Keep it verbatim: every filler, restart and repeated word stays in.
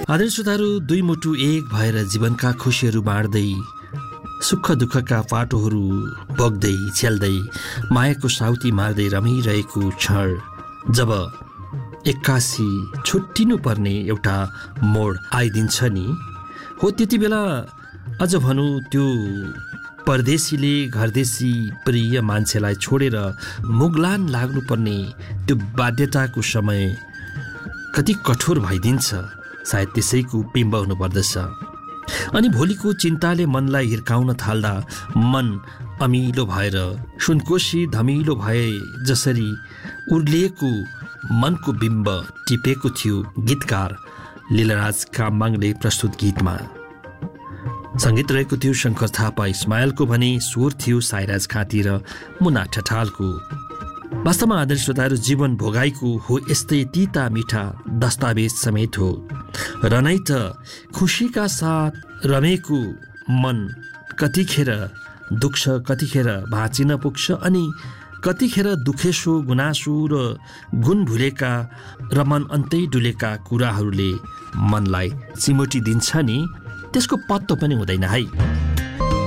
आदरणीय श्रोताहरू, दुई मुटु एक भएर जीवनका खुसीहरू बाँड्दै सुख दुःखका पाटोहरू बग्दै छेल्दै मायाको साउती मार्दै रमिरहेको क्षण जब एक्कासी छुट्टिनु पर्ने एउटा मोड आइदिन्छ नि, हो त्यति बेला अझ भनौँ त्यो परदेशीले घरदेशी प्रिय मान्छेलाई छोडेर मुगलान लाग्नुपर्ने त्यो बाध्यताको समय कति कठोर भइदिन्छ। सायद त्यसैको बिम्ब हुनुपर्दछ। अनि भोलिको चिन्ताले मनलाई हिर्काउन थाल्दा मन अमिलो भएर सुनकोशी धमिलो भए जसरी उर्लिएको मनको बिम्ब टिपेको थियो गीतकार लीलाराज कामबाङले प्रस्तुत गीतमा। सङ्गीत रहेको थियो शङ्कर थापा इस्माइलको भने स्वर थियो साइराज खाँती र मुना ठठालको। वास्तवमा आदरणीय श्रोताहरू, जीवन भोगाइको हो यस्तै तिता मिठा दस्तावेज समेत हो। र नै त खुसीका साथ रमेको मन कतिखेर दुख्छ, कतिखेर भाँचिन पुग्छ, अनि कतिखेर दुखेसो गुनासो र गुण भुलेका र मन अन्तै डुलेका कुराहरूले मनलाई चिमोटिदिन्छ नि, त्यसको पत्तो पनि हुँदैन है।